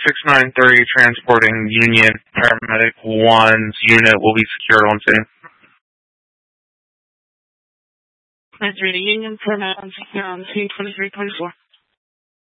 693 transporting Union Paramedic 1's unit will be secured on scene. 93 to Union Paramedic on scene 2324.